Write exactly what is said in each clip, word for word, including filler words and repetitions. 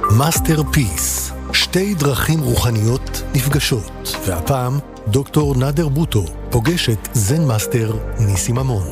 מאסטרפיס, שתי דרכים רוחניות נפגשות, והפעם דוקטור נאדר בוטו פוגש את זן מאסטר ניסים ממון.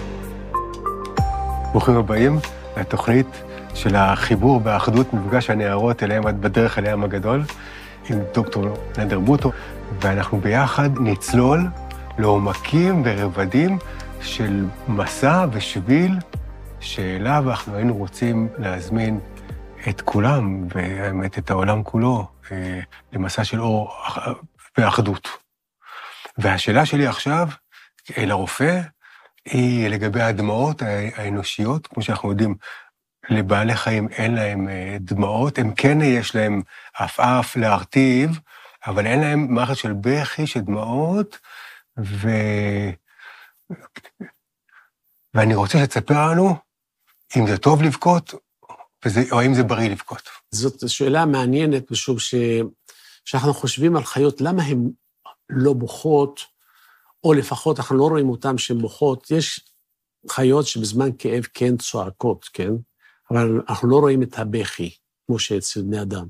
ברוכים הבאים לתוכנית של החיבור והאחדות, מפגש הנערות אליהם עד בדרך אל הים הגדול, עם דוקטור נאדר בוטו, ואנחנו ביחד נצלול לעומקים ורבדים של מסע ושביל שאליו אנחנו היינו רוצים להזמין את כולם, והאמת את העולם כולו, למסע של אור ואחדות. והשאלה שלי עכשיו אל הרופא היא לגבי הדמעות האנושיות. כמו שאנחנו יודעים, לבעלי חיים אין להם דמעות, הם כן יש להם עפעף להרטיב, אבל אין להם מערכת של בכי, של דמעות, ו... ואני רוצה שתספר לנו אם זה טוב לבכות, וזה, או האם זה בריא לבכות. זאת שאלה מעניינת, משום ש... שאנחנו חושבים על חיות, למה הן לא בוכות, או לפחות אנחנו לא רואים אותן שהן בוכות. יש חיות שבזמן כאב כן צועקות, כן? אבל אנחנו לא רואים את הבכי, כמו שאצל בני אדם.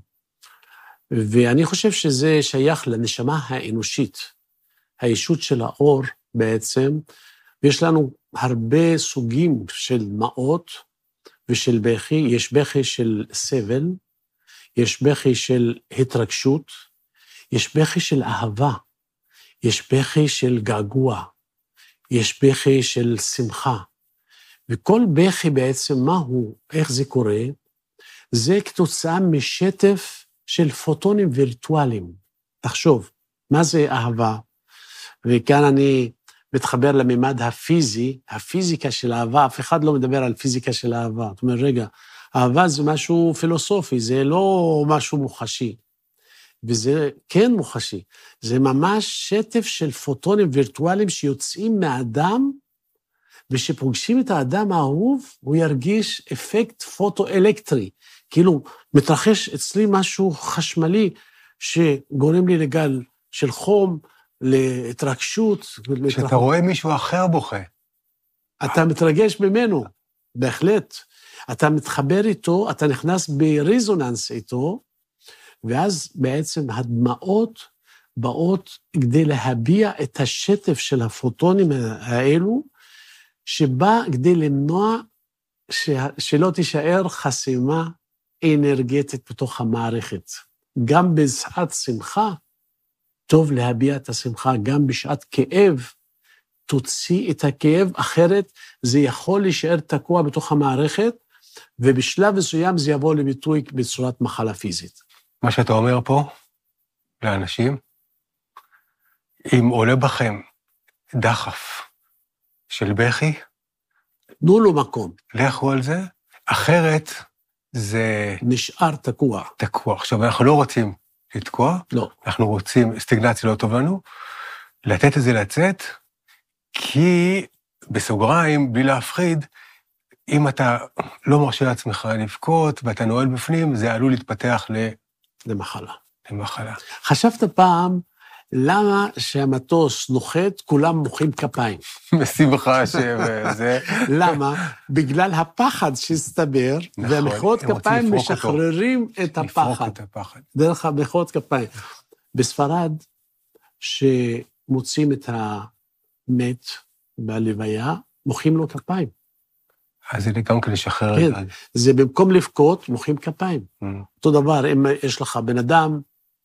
ואני חושב שזה שייך לנשמה האנושית, הישות של האור בעצם, ויש לנו הרבה סוגים של דמעות ושל בכי. יש בכי של סבל, יש בכי של התרגשות, יש בכי של אהבה, יש בכי של געגוע, יש בכי של שמחה. וכל בכי בעצם מהו, איך זה קורה? זה כתוצאה משטף של פוטונים וירטואליים. תחשוב, מה זה אהבה? וכאן אני מתחבר לממד הפיזי, הפיזיקה של אהבה. אף אחד לא מדבר על פיזיקה של אהבה. זאת אומרת, רגע, אהבה זה משהו פילוסופי, זה לא משהו מוחשי. וזה כן מוחשי. זה ממש שטף של פוטונים וירטואליים שיוצאים מהאדם, ושפוגשים את האדם האהוב, הוא ירגיש אפקט פוטו-אלקטרי. כאילו, מתרחש אצלי משהו חשמלי, שגורם לי לגל של חום, להתרגשות. כשאתה רואה מישהו אחר בוכה. אתה מתרגש ממנו, בהחלט. אתה מתחבר איתו, אתה נכנס בריזוננס איתו, ואז בעצם הדמעות באות כדי להביע את השטף של הפוטונים האלו, שבא כדי למנוע שלא תישאר חסימה אנרגטית בתוך המערכת. גם בשעת שמחה, טוב להביע את השמחה, גם בשעת כאב, תוציא את הכאב, אחרת זה יכול להישאר תקוע בתוך המערכת, ובשלב מסוים זה יבוא לביטוי בצורת מחלה פיזית. מה שאתה אומר פה, לאנשים, אם עולה בכם דחף של בכי, תנו לו מקום. לכו על זה, אחרת זה... נשאר תקוע. תקוע. עכשיו, אנחנו לא רוצים לתקוע, לא. אנחנו רוצים, סטגנציה לא טוב לנו, לתת את זה לצאת, כי בסוגריים, בלי להפחיד, אם אתה לא מרשה לעצמך לבכות, ואתה נועל בפנים, זה עלול להתפתח ל... למחלה. למחלה. חשבת פעם, למה שהמטוס נוחת, כולם מוחאים כפיים? משמחה שזה... למה? בגלל הפחד שהסתבר, והמחיאות כפיים משחררים את הפחד. את הפחד. דרך המחיאות כפיים. בספרד, שמוצאים את המת בלוויה, מוחאים לו כפיים. אז זה גם כן לשחרר... כן, זה במקום לבכות, מוחאים כפיים. אותו דבר, אם יש לך בן אדם,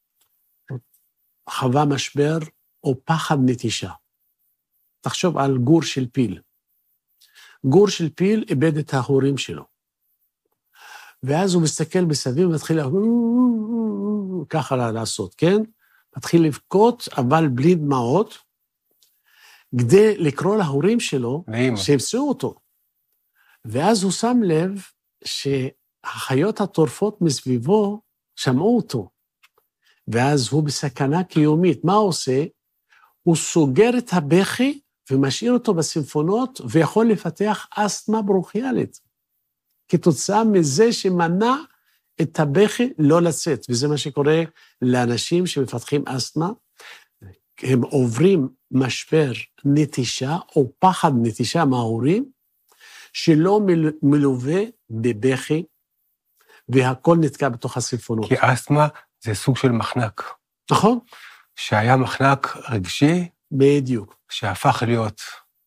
חווה משבר או פחד נטישה. תחשוב על גור של פיל. גור של פיל איבד את ההורים שלו. ואז הוא מסתכל בסביב ומתחיל ככה לעשות, כן? מתחיל לבכות, אבל בלי דמעות, כדי לקרוא להורים שלו, שימצאו אותו. ואז הוא שם לב שהחיות הטורפות מסביבו שמעו אותו. ואז הוא בסכנה קיומית. מה הוא עושה? הוא סוגר את הבכי ומשאיר אותו בסימפונות, ויכול לפתח אסתמה ברוכיאלית. כתוצאה מזה שמנע את הבכי לא לצאת. וזה מה שקורה לאנשים שמפתחים אסתמה. הם עוברים משבר נטישה, או פחד נטישה מההורים, שלא מלווה בבכי, והכל נתקע בתוך הסילפונות. כי אסתמה זה סוג של מחנק. נכון? שהיה מחנק רגשי, בדיוק. שהפך להיות...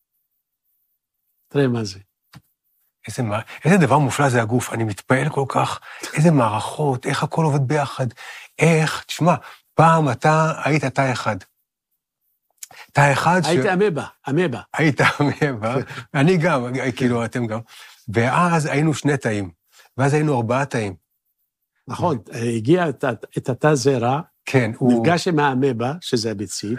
תראה מה זה. איזה, איזה דבר מופלא זה הגוף, אני מתפעל כל כך, איזה מערכות, איך הכל עובד ביחד, איך, תשמע, פעם אתה היית אתה אחד. אתה אחד ש... היית אמבה, אמבה. היית אמבה, אני גם, כאילו אתם גם, ואז היינו שני תאים, ואז היינו ארבעה תאים. נכון, הגיע את התא זרע, כן, הוא... נפגש עם האמבה, שזה הביצית,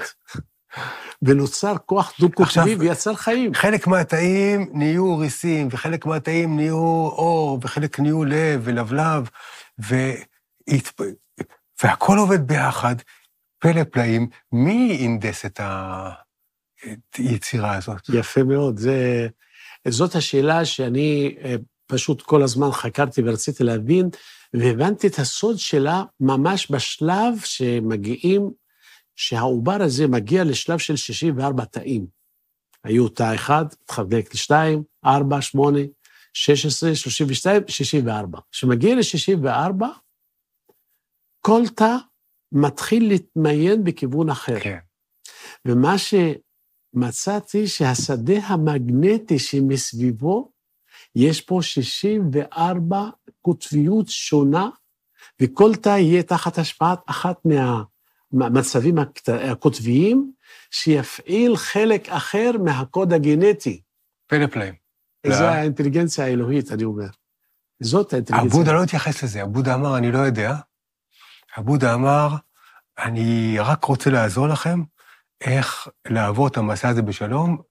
ונוצר כוח דו-קוטבי ויצר חיים. חלק מהתאים נהיו ריסים, וחלק מהתאים נהיו אור, וחלק נהיו לב ולבלב, והתפ... והכל עובד ביחד, פלא פלאים. מי אינדס את היצירה הזאת? יפה מאוד. זה... זאת השאלה שאני פשוט כל הזמן חקרתי ורציתי להבין, והבנתי את הסוד שלה ממש בשלב שמגיעים, שהעובר הזה מגיע לשלב של שישים וארבע תאים. היו תא אחד, התחלק לשתיים, ארבע, שמונה, שש עשרה, שלושים ושתיים, שישים וארבע. כשמגיע ל-שישים וארבע, כל תא מתחיל להתמיין בכיוון אחר. כן. ומה שמצאתי, שהשדה המגנטי שמסביבו, יש פה שישים וארבע קוטביות שונה, וכל תא יהיה תחת השפעת אחת מהמצבים הקוטביים, שיפעיל חלק אחר מהקוד הגנטי. פלא פלאים. זו האינטליגנציה האלוהית, אני אומר. זאת האינטליגנציה. הבודה לא התייחס לזה, הבודה אמר, אני לא יודע. הבודה אמר, אני רק רוצה לעזור לכם, איך לעבור את המסע הזה בשלום,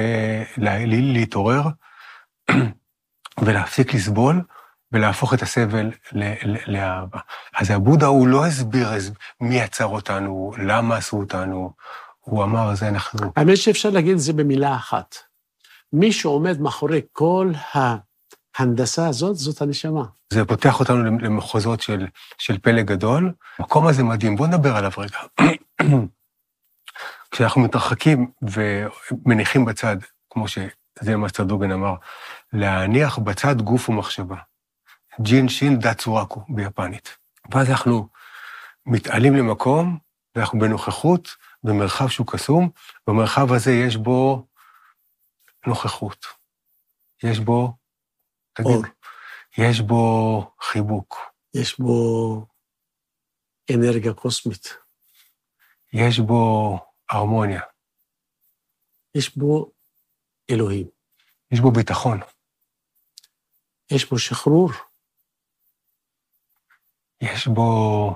ולהתעורר, ולהפסיק לסבול, ולהפוך את הסבל לאהבה. אז הבודה הוא לא הסביר מי יצר אותנו, למה עשו אותנו, הוא אמר, זה אנחנו... האמת שאפשר להגיד את זה במילה אחת. מי שעומד מאחורי כל ההנדסה הזאת, זאת הנשמה. זה פותח אותנו למחוזות של, של פלא גדול. המקום הזה מדהים, בואו נדבר עליו רגע. כשאנחנו מתרחקים ומניחים בצד, כמו שזה מה שצדוגן אמר, להניח בצד גוף ומחשבה. ג'ין שין דה צורקו ביפנית. ואז אנחנו מתעלים למקום, ואנחנו בנוכחות, במרחב שהוא קסום, במרחב הזה יש בו נוכחות. יש בו, תגיד, אור. יש בו חיבוק. יש בו אנרגיה קוסמית. יש בו הרמוניה. יש בו אלוהים. יש בו ביטחון. יש בו שחרור. יש בו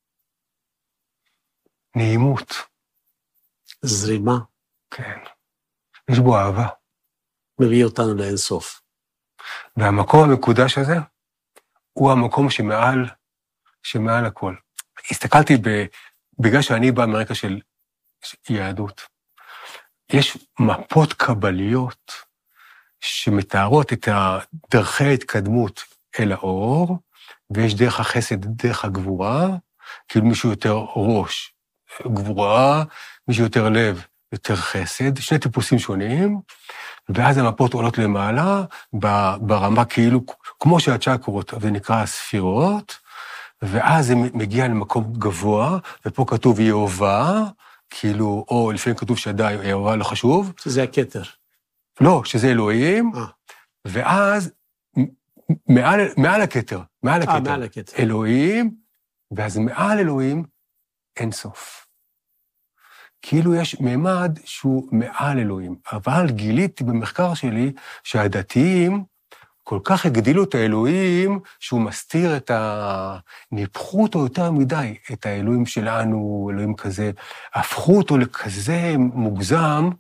נעימות. זרימה. כן. יש בו אהבה. מביא אותנו לאינסוף. והמקום המקודש הזה, הוא המקום שמעל, שמעל הכל. הסתכלתי ב, בגלל שאני בא מרקע של יהדות. יש מפות קבליות שמתארות את דרכי ההתקדמות אל האור, ויש דרך החסד, דרך הגבורה, כאילו מישהו יותר ראש, גבורה, מישהו יותר לב, יותר חסד, שני טיפוסים שונים, ואז המפות עולות למעלה, ברמה כאילו, כמו שהצ'קרות, זה נקרא הספירות, ואז זה מגיע למקום גבוה, ופה כתוב יהובה, כאילו, או לפעמים כתוב שדי, יהובה לא חשוב. שזה הכתר. לא, שזה אלוהים, אה. ואז מעל, מעל הכתר, מעל הכתר, אה, מעל הכתר. אלוהים, ואז מעל אלוהים אין סוף. כאילו יש ממד שהוא מעל אלוהים, אבל גיליתי במחקר שלי שהדתיים כל כך הגדילו את האלוהים, שהוא מסתיר את ה... ניפחו אותו יותר מדי, את האלוהים שלנו, אלוהים כזה, הפכו אותו לכזה מוגזם,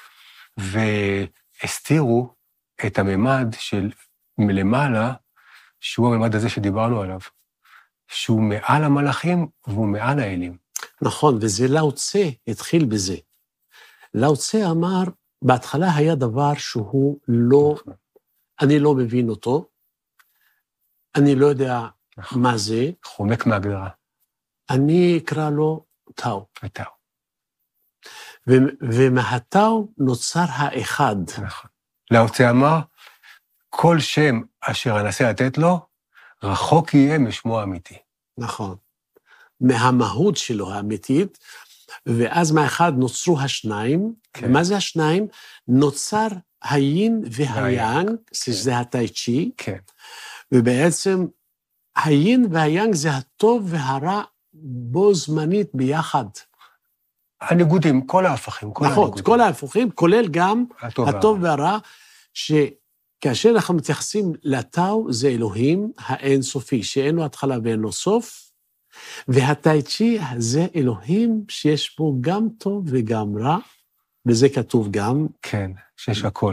והסתירו את הממד של מלמעלה, שהוא הממד הזה שדיברנו עליו, שהוא מעל המלאכים והוא מעל האלים. נכון, וזה לאו צה, התחיל בזה. לאו צה אמר, בהתחלה היה דבר שהוא לא, אני לא מבין אותו, אני לא יודע מה זה. חומק מהגדרה. אני אקרא לו טאו. הטאו. ומהטאו נוצר האחד. נכון. לאו צה אמר, כל שם אשר אנסה לתת לו, רחוק יהיה משמו האמיתי. נכון. מהמהות שלו האמיתית, ואז מהאחד נוצרו השניים, כן. ומה זה השניים? נוצר היין והיאנג, שזה הטאי צ'י, כן. ובעצם היין והיאנג זה הטוב והרע בו זמנית ביחד. הניגודים, כל ההפכים. כל נכון, הניגודים. כל ההפכים, כולל גם הטוב, הטוב והרע, והרע שכאשר אנחנו מתייחסים לטאו, זה אלוהים האינסופי, שאין לו התחלה ואין לו סוף, והטאי צ'י זה אלוהים שיש בו גם טוב וגם רע, וזה כתוב גם. כן, שיש הכל.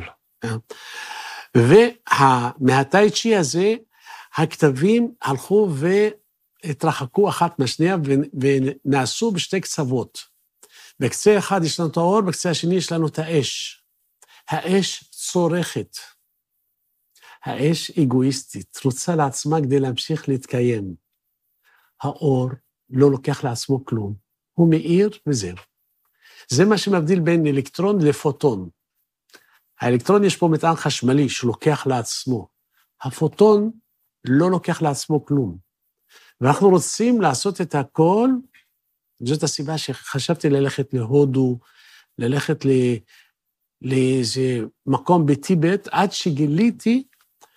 ומהטאי צ'י הזה, הכתבים הלכו והתרחקו אחת מהשנייה, ונעשו בשתי קצוות. בקצה אחד יש לנו את האור, בקצה השני יש לנו את האש. האש צורכת. האש אגואיסטית, רוצה לעצמה כדי להמשיך להתקיים. האור לא לוקח לעצמו כלום. הוא מאיר וזהו. זה מה שמבדיל בין אלקטרון לפוטון. האלקטרון יש פה מטען חשמלי שלוקח לעצמו. הפוטון לא לוקח לעצמו כלום. ואנחנו רוצים לעשות את הכל, זאת הסיבה שחשבתי ללכת להודו, ללכת לאיזה מקום בטיבט, עד שגיליתי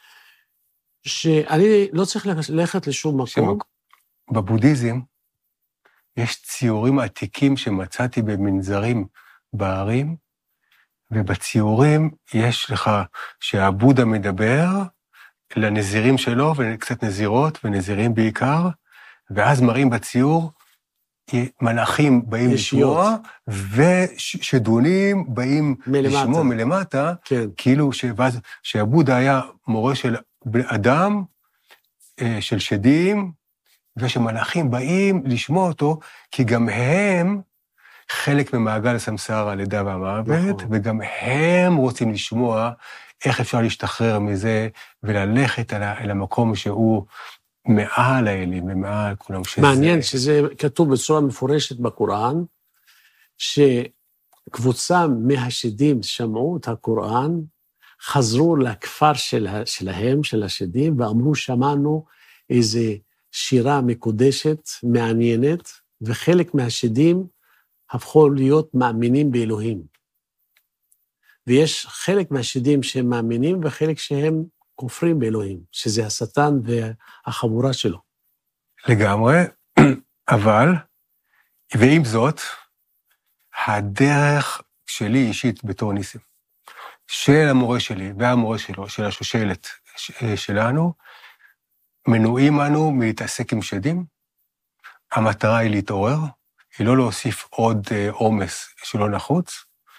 שאני לא צריך ללכת לשום מקום. בבודהיזם יש ציורים עתיקים שמצאתי במנזרים בערים, ובציורים יש לך שהבודה מדבר לנזירים שלו, וקצת נזירות ונזירים בעיקר, ואז מראים בציור, מלאכים באים לשמוע, ושדונים באים מלמטה. לשמוע מלמטה, כן. כאילו שהבודה היה מורה של אדם, של שדים, ושמלאכים באים לשמוע אותו, כי גם הם חלק ממעגל הסמסרה, הלידה והמוות, נכון. וגם הם רוצים לשמוע איך אפשר להשתחרר מזה, וללכת אל המקום שהוא מעל האלים, ומעל כולם שזה... מעניין שזה כתוב בצורה מפורשת בקוראן, שקבוצה מהשדים שמעו את הקוראן, חזרו לכפר של, שלהם, של השדים, ואמרו, שמענו איזה שירה מקודשת, מעניינת, וחלק מהשדים הפכו להיות מאמינים באלוהים. ויש חלק מהשדים שהם מאמינים, וחלק שהם כופרים באלוהים, שזה השטן והחבורה שלו. לגמרי, אבל, ועם זאת, הדרך שלי אישית בתור ניסים, של המורה שלי והמורה שלו, של השושלת שלנו, מנועים אנו מלהתעסק עם שדים, המטרה היא להתעורר, היא לא להוסיף עוד עומס שלא נחוץ,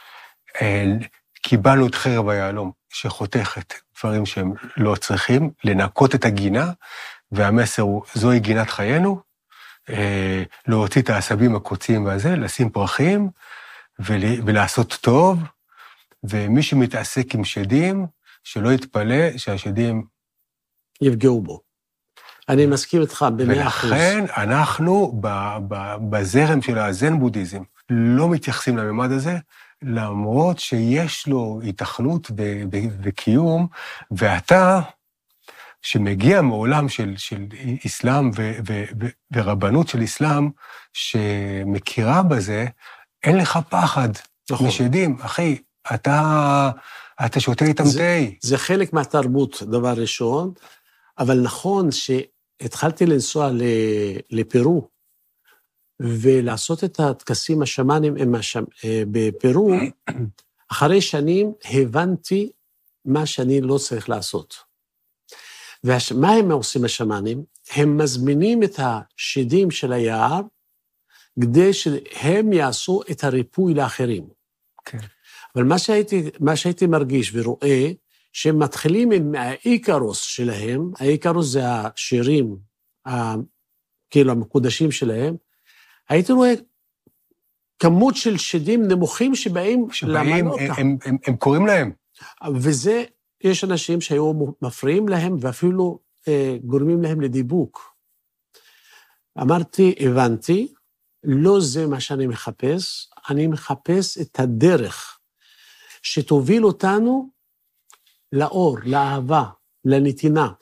קיבלנו את חרב היהלום שחותכת דברים שהם לא צריכים, לנקות את הגינה, והמסר הוא, זוהי גינת חיינו, להוציא את העשבים הקוצים והזה, לשים פרחים, ולעשות טוב, ומי שמתעסק עם שדים, שלא יתפלא שהשדים... יפגעו בו. אני מסכים איתך במאה אחוז. ולכן אנחנו בזרם של הזן בודהיזם לא מתייחסים לממד הזה, למרות שיש לו התכנות וקיום, ואתה, שמגיע מעולם של, של אסלאם ו, ו, ו, ורבנות של אסלאם, שמכירה בזה, אין לך פחד נכון. משדים. אחי, אתה, אתה שותה איתם תה. זה חלק מהתרבות, דבר ראשון, אבל נכון שהתחלתי לנסוע לפרו, ולעשות את הטקסים השמאנים בפרו, אחרי שנים הבנתי מה שאני לא צריך לעשות. ומה הם עושים השמאנים? הם מזמינים את השדים של היער, כדי שהם יעשו את הריפוי לאחרים. כן. אבל מה שהייתי, מה שהייתי מרגיש ורואה, שהם מתחילים עם האיקרוס שלהם, האיקרוס זה השירים, כאילו המקודשים שלהם, הייתי רואה כמות של שדים נמוכים שבאים למנות. הם, הם, הם, הם קוראים להם. וזה, יש אנשים שהיו מפריעים להם, ואפילו אה, גורמים להם לדיבוק. אמרתי, הבנתי, לא זה מה שאני מחפש, אני מחפש את הדרך שתוביל אותנו לאור, לאהבה, לנתינה.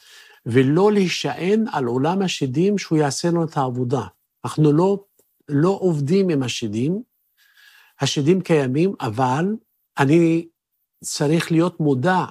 ולא להישען על עולם השדים שהוא יעשה לנו את העבודה. אנחנו לא, לא עובדים עם השדים, השדים קיימים, אבל אני צריך להיות מודע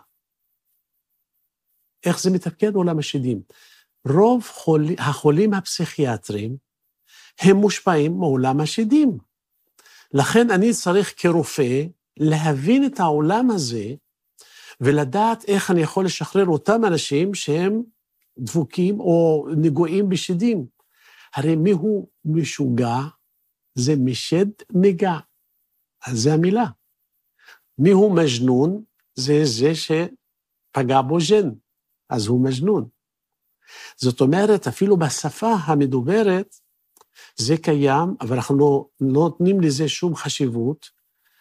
איך זה מתפקד עולם השדים. רוב חול, החולים הפסיכיאטרים הם מושפעים מעולם השדים. לכן אני צריך כרופא להבין את העולם הזה, ולדעת איך אני יכול לשחרר אותם אנשים שהם דבוקים או נגועים בשדים. הרי מיהו משוגע? זה משד נגע. אז זה המילה. מיהו מג'נון? זה זה שפגע בו ג'ן. אז הוא מג'נון. זאת אומרת, אפילו בשפה המדוברת, זה קיים, אבל אנחנו לא, לא נותנים לזה שום חשיבות,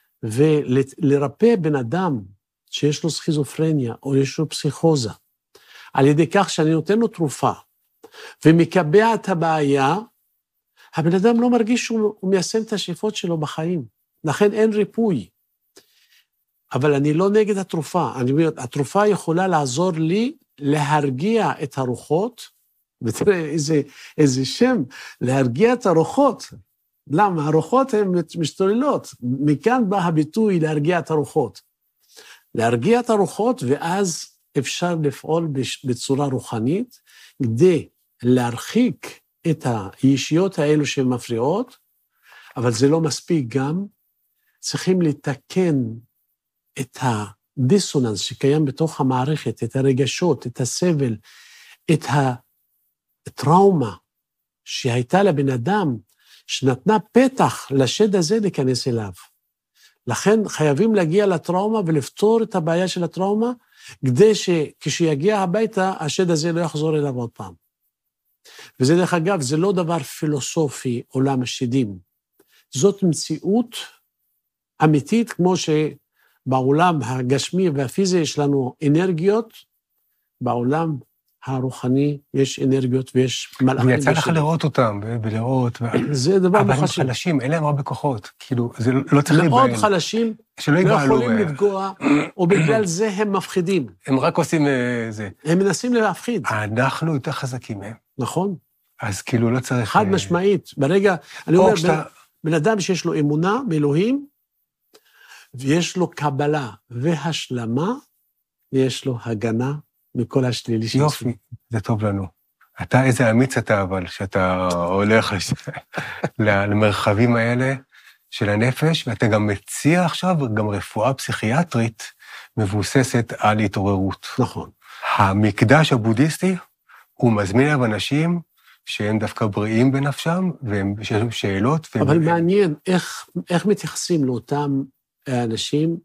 ולרפא בן אדם שיש לו סכיזופרניה, או יש לו פסיכוזה, על ידי כך שאני נותן לו תרופה, ומקבע את הבעיה, הבן אדם לא מרגיש שהוא מיישם את השאיפות שלו בחיים, לכן אין ריפוי. אבל אני לא נגד התרופה, אני אומר, התרופה יכולה לעזור לי להרגיע את הרוחות, ותראה איזה, איזה שם, להרגיע את הרוחות. למה? הרוחות הן משתוללות, מכאן בא הביטוי להרגיע את הרוחות. להרגיע את הרוחות, ואז אפשר לפעול בצורה רוחנית, כדי להרחיק את הישיות האלו שמפריעות, אבל זה לא מספיק גם, צריכים לתקן את הדיסוננס שקיים בתוך המערכת, את הרגשות, את הסבל, את הטראומה שהייתה לבן אדם, שנתנה פתח לשד הזה להיכנס אליו. לכן חייבים להגיע לטראומה ולפתור את הבעיה של הטראומה, כדי שכשיגיע הביתה, השד הזה לא יחזור אליו עוד פעם. וזה דרך אגב, זה לא דבר פילוסופי, עולם השדים. זאת מציאות אמיתית, כמו שבעולם הגשמי והפיזי יש לנו אנרגיות, בעולם הרוחני יש אנרגיות ויש מלאכים. ויצא לך לראות אותם, ולראות, זה דבר אבל הם מחשב. חלשים, אין להם הרבה כוחות, כאילו, זה לא צריך להיבהל. מאוד חלשים, לא יכולים לפגוע, או בגלל זה הם מפחידים. הם רק עושים זה. הם מנסים להפחיד. אנחנו יותר חזקים מהם. נכון. אז כאילו לא צריך... חד משמעית. ברגע, אני אומר, בן אדם שיש לו אמונה באלוהים, ויש לו קבלה והשלמה, ויש לו הגנה מכל השלילי. יופי, זה טוב לנו. אתה, איזה אמיץ אתה אבל, שאתה הולך למרחבים האלה של הנפש, ואתה גם מציע עכשיו גם רפואה פסיכיאטרית מבוססת על התעוררות. נכון. המקדש הבודהיסטי, הוא מזמין אליו אנשים שהם דווקא בריאים בנפשם, ויש להם שאלות. אבל והם... מעניין, איך, איך מתייחסים לאותם אנשים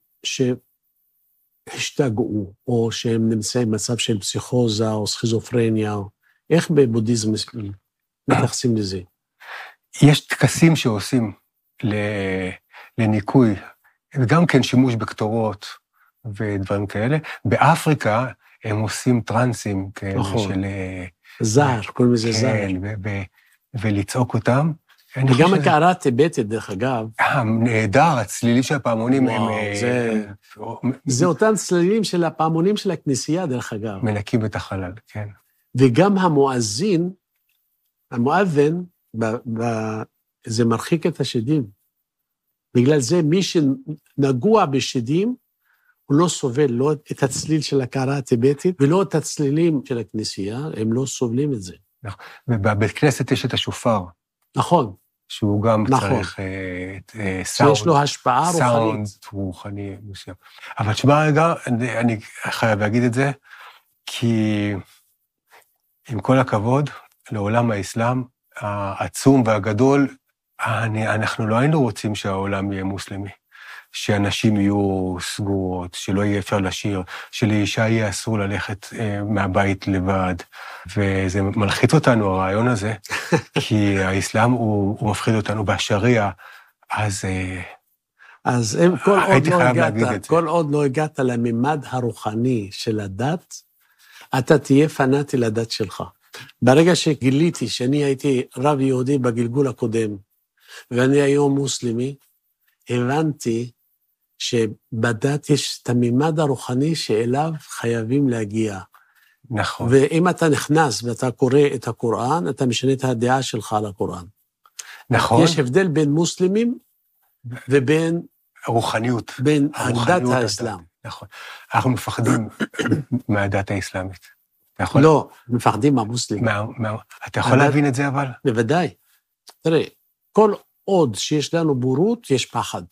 שהשתגעו, או שהם נמצאים במצב של פסיכוזה, או סכיזופרניה, איך בבודהיזם מתייחסים לזה? יש טקסים שעושים לניקוי, וגם כן שימוש בקטורות ודברים כאלה. באפריקה הם עושים טרנסים כאלה נכון. של... זר, כל מזה זר. כן, ולצעוק אותם. וגם הקערה טיבטית, דרך אגב. נהדר, הצלילים של הפעמונים הם... זה אותם צלילים של הפעמונים של הכנסייה, דרך אגב. מנקים את החלל, כן. וגם המואזין, המואזן, זה מרחיק את השדים. בגלל זה מי שנגוע בשדים, הוא לא סובל לא את הצליל של הקערה הטיבטית, ולא את הצלילים של הכנסייה, הם לא סובלים את זה. ובבית כנסת יש את השופר. נכון. שהוא גם נכון. צריך סאונד. שיש לו השפעה רוחנית. סאונד רוחני מסוים. אבל תשמע רגע, אני, אני חייב להגיד את זה, כי עם כל הכבוד, לעולם האסלאם, העצום והגדול, אני, אנחנו לא היינו רוצים שהעולם יהיה מוסלמי. שאנשים יהיו סגורות, שלא יהיה אפשר לשיר, שלאישה יהיה אסור ללכת אה, מהבית לבד, וזה מלחיץ אותנו הרעיון הזה, כי האסלאם הוא, הוא מפחיד אותנו בשריעה, אז... אה, אז הם, כל, עוד לא הגעת, כל זה. עוד לא הגעת לממד הרוחני של הדת, אתה תהיה פנאטי לדת שלך. ברגע שגיליתי שאני הייתי רב יהודי בגלגול הקודם, ואני היום מוסלמי, הבנתי שבדת יש את הממד הרוחני שאליו חייבים להגיע. נכון. ואם אתה נכנס ואתה קורא את הקוראן, אתה משנה את הדעה שלך על הקוראן. נכון. יש הבדל בין מוסלמים ובין... הרוחניות. בין הרוחניות הדת האסלאם. נכון. אנחנו מפחדים מהדת האסלאמית. יכול... לא, מפחדים מהמוסלמים. מה, מה... אתה יכול הדת... להבין את זה אבל? בוודאי. תראה, כל עוד שיש לנו בורות, יש פחד.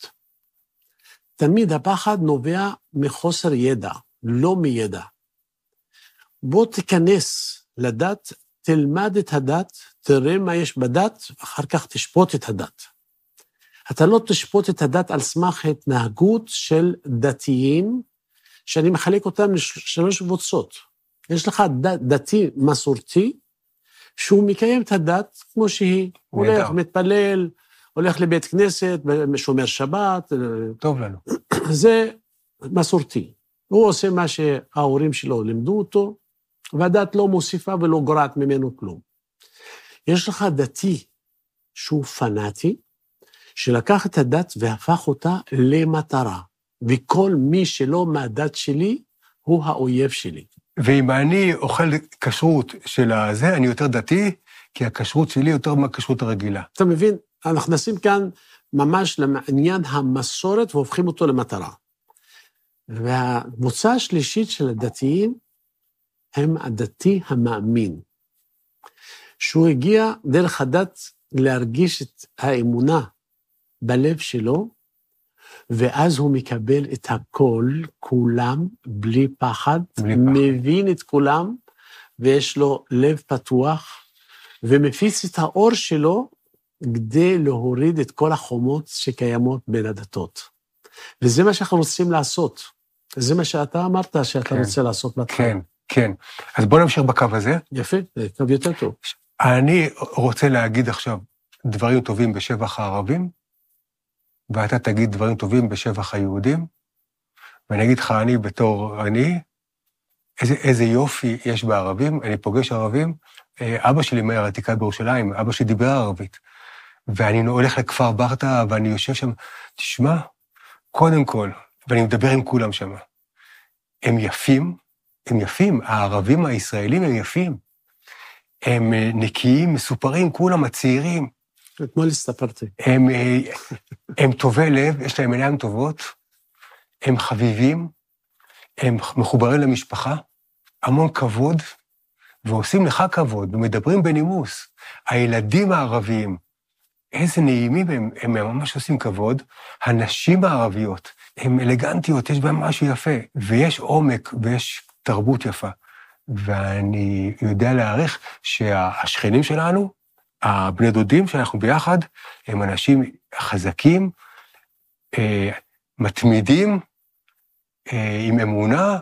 תמיד הפחד נובע מחוסר ידע, לא מידע. בוא תיכנס לדת, תלמד את הדת, תראה מה יש בדת, אחר כך תשפוט את הדת. אתה לא תשפוט את הדת על סמך התנהגות של דתיים, שאני מחלק אותם לשלוש קבוצות. יש לך דת, דתי מסורתי, שהוא מקיים את הדת כמו שהיא. הוא הולך, מתפלל, הולך לבית כנסת, שומר שבת. טוב לנו. זה מסורתי. הוא עושה מה שההורים שלו לימדו אותו, והדת לא מוסיפה ולא גורעת ממנו כלום. יש לך דתי שהוא פנאטי, שלקח את הדת והפך אותה למטרה, וכל מי שלא מהדת שלי, הוא האויב שלי. ואם אני אוכל כשרות של הזה, אני יותר דתי, כי הכשרות שלי יותר מהכשרות הרגילה. אתה מבין? אנחנו נשים כאן ממש לעניין המסורת, והופכים אותו למטרה. והקבוצה השלישית של הדתיים, הם הדתי המאמין. שהוא הגיע דרך הדת להרגיש את האמונה בלב שלו, ואז הוא מקבל את הכל, כולם, בלי פחד, בלי פחד. מבין את כולם, ויש לו לב פתוח, ומפיץ את האור שלו, כדי להוריד את כל החומות שקיימות בין הדתות. וזה מה שאנחנו רוצים לעשות. זה מה שאתה אמרת שאתה כן, רוצה לעשות בהתחלה. כן, כן. אז בוא נמשיך בקו הזה. יפה, זה קו יותר טוב. אני רוצה להגיד עכשיו דברים טובים בשבח הערבים, ואתה תגיד דברים טובים בשבח היהודים, ואני אגיד לך, אני בתור אני, איזה, איזה יופי יש בערבים, אני פוגש ערבים, אבא שלי מאיר עתיקה בירושלים, אבא שלי דיבר ערבית, ואני הולך לכפר ברטה, ואני יושב שם, תשמע, קודם כל, ואני מדבר עם כולם שם, הם יפים, הם יפים, הערבים הישראלים הם יפים, הם נקיים, מסופרים, כולם הצעירים. אתמול הסתפרתי. הם, הם טובי לב, יש להם עיניים טובות, הם חביבים, הם מחוברים למשפחה, המון כבוד, ועושים לך כבוד, ומדברים בנימוס. הילדים הערביים, איזה נעימים הם, הם ממש עושים כבוד. הנשים הערביות, הן אלגנטיות, יש בהן משהו יפה, ויש עומק, ויש תרבות יפה. ואני יודע להעריך שהשכנים שלנו, הבני דודים שאנחנו ביחד, הם אנשים חזקים, מתמידים, עם אמונה,